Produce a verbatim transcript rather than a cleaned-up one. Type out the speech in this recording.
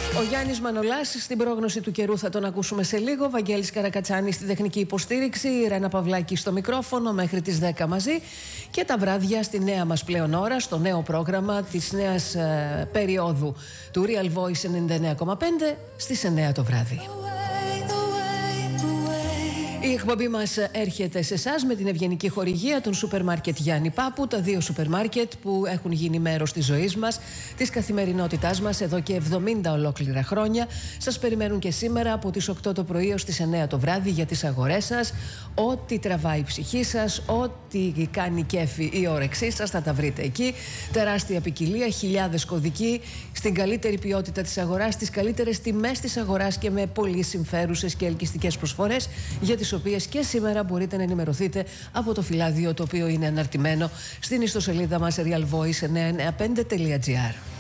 Ο Γιάννης Μανολάς στην πρόγνωση του καιρού θα τον ακούσουμε σε λίγο. Βαγγέλης Καρακατσάνης στη τεχνική υποστήριξη. Η Ρένα Παυλάκη στο μικρόφωνο μέχρι τις δέκα μαζί. Και τα βράδια στη νέα μας πλέον ώρα, στο νέο πρόγραμμα της νέας ε, περίοδου του Real Voice ενενήντα εννέα κόμμα πέντε στις εννέα το βράδυ. Η εκπομπή μας έρχεται σε εσάς με την ευγενική χορηγία των σούπερ μάρκετ Γιάννη Πάπου, τα δύο σούπερ μάρκετ που έχουν γίνει μέρος της ζωής μας, της καθημερινότητάς μας εδώ και εβδομήντα ολόκληρα χρόνια. Σας περιμένουν και σήμερα από τις οκτώ το πρωί ως τις εννέα το βράδυ για τις αγορές σας. Ό,τι τραβάει η ψυχή σας, ό,τι κάνει κέφι η όρεξή σας, θα τα βρείτε εκεί. Τεράστια ποικιλία, χιλιάδες κωδικοί, στην καλύτερη ποιότητα της αγοράς, στις καλύτερες τιμές της αγοράς και με πολύ συμφέρουσες και ελκυστικές προσφορές, για τις οποίες και σήμερα μπορείτε να ενημερωθείτε από το φυλάδιο το οποίο είναι αναρτημένο στην ιστοσελίδα μας real voice εννιακόσια ενενήντα πέντε τελεία gr.